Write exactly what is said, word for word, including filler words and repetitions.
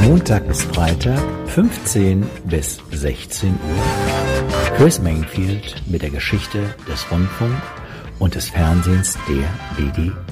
Montag bis Freitag, fünfzehn bis sechzehn Uhr. Chris Mainfield mit der Geschichte des Rundfunk und des Fernsehens der B D